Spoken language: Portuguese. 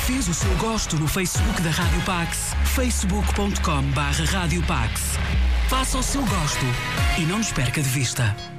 Fez o seu gosto no Facebook da Rádio Pax, facebook.com/Rádio Pax. Faça o seu gosto e não nos perca de vista.